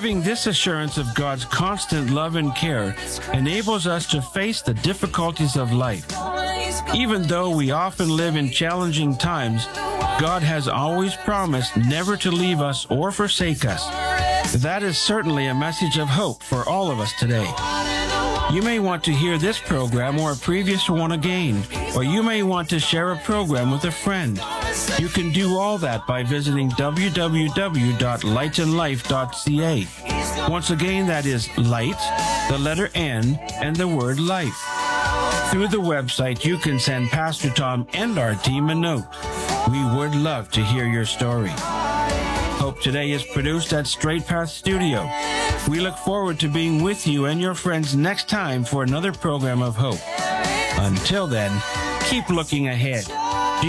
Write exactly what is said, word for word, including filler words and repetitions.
Having this assurance of God's constant love and care enables us to face the difficulties of life. Even though we often live in challenging times, God has always promised never to leave us or forsake us. That is certainly a message of hope for all of us today. You may want to hear this program or a previous one again, or you may want to share a program with a friend. You can do all that by visiting w w w dot light and life dot c a. Once again, that is light, the letter N, and the word life. Through the website, you can send Pastor Tom and our team a note. We would love to hear your story. Hope Today is produced at Straight Path Studio. We look forward to being with you and your friends next time for another program of hope. Until then, keep looking ahead.